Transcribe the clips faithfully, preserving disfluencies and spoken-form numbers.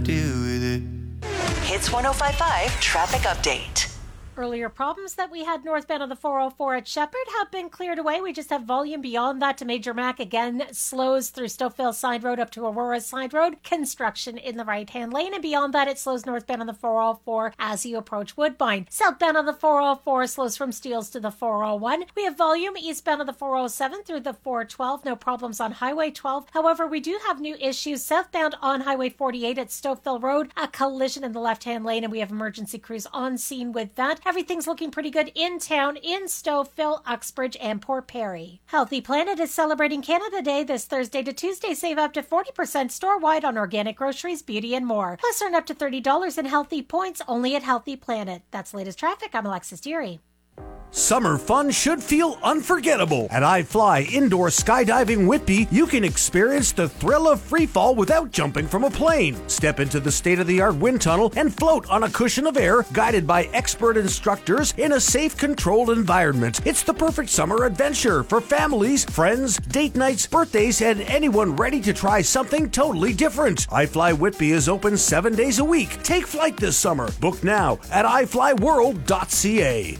Deal with it. Hits one oh five point five Traffic Update. Earlier problems that we had northbound on the four oh four at Shepherd have been cleared away. We just have volume beyond that to Major Mac. Again, slows through Stouffville Side Road up to Aurora Side Road. Construction in the right-hand lane. And beyond that, it slows northbound on the four oh four as you approach Woodbine. Southbound on the four oh four slows from Steeles to the four oh one. We have volume eastbound on the four oh seven through the four twelve. No problems on Highway twelve. However, we do have new issues southbound on Highway forty-eight at Stouffville Road. A collision in the left-hand lane, and we have emergency crews on scene with that. Everything's looking pretty good in town, in Stouffville, Uxbridge, and Port Perry. Healthy Planet is celebrating Canada Day this Thursday to Tuesday. Save up to forty percent store-wide on organic groceries, beauty, and more. Plus, earn up to thirty dollars in healthy points only at Healthy Planet. That's latest traffic. I'm Alexis Deary. Summer fun should feel unforgettable. At iFly Indoor Skydiving Whitby, you can experience the thrill of freefall without jumping from a plane. Step into the state-of-the-art wind tunnel and float on a cushion of air, guided by expert instructors in a safe, controlled environment. It's the perfect summer adventure for families, friends, date nights, birthdays, and anyone ready to try something totally different. iFly Whitby is open seven days a week. Take flight this summer. Book now at i fly world dot c a.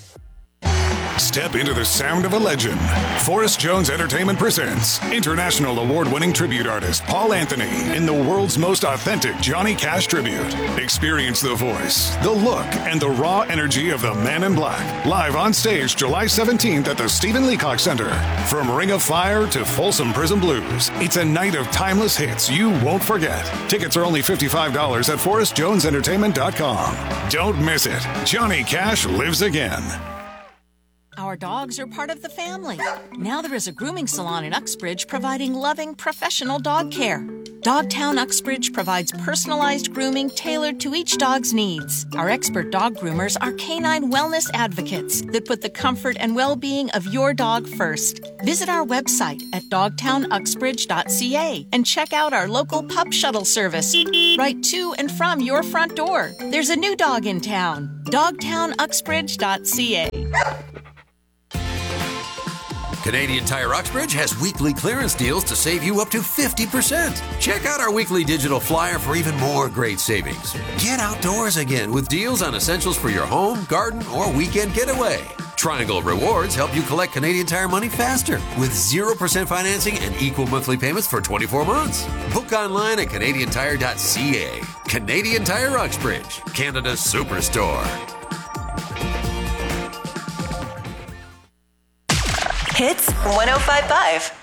Step into the sound of a legend. Forrest Jones Entertainment presents international award-winning tribute artist Paul Anthony in the world's most authentic Johnny Cash tribute. Experience the voice, the look, and the raw energy of the Man in Black. Live on stage July seventeenth at the Stephen Leacock Center. From Ring of Fire to Folsom Prison Blues, it's a night of timeless hits you won't forget. Tickets are only fifty-five dollars at forrest jones entertainment dot com. Don't miss it. Johnny Cash lives again. Our dogs are part of the family. Now there is a grooming salon in Uxbridge providing loving, professional dog care. Dogtown Uxbridge provides personalized grooming tailored to each dog's needs. Our expert dog groomers are canine wellness advocates that put the comfort and well-being of your dog first. Visit our website at dogtown uxbridge dot c a and check out our local pup shuttle service right to and from your front door. There's a new dog in town. dogtown uxbridge dot c a. Canadian Tire Uxbridge has weekly clearance deals to save you up to fifty percent. Check out our weekly digital flyer for even more great savings. Get outdoors again with deals on essentials for your home, garden, or weekend getaway. Triangle Rewards help you collect Canadian Tire money faster with zero percent financing and equal monthly payments for twenty-four months. Book online at canadian tire dot c a. Canadian Tire Uxbridge, Canada's superstore. Hits one oh five point five.